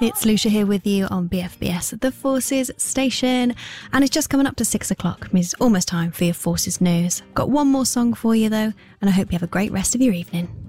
It's Lucia here with you on BFBS, the Forces station, and it's just coming up to 6 o'clock. It means it's almost time for your Forces news. Got one more song for you though, and I hope you have a great rest of your evening.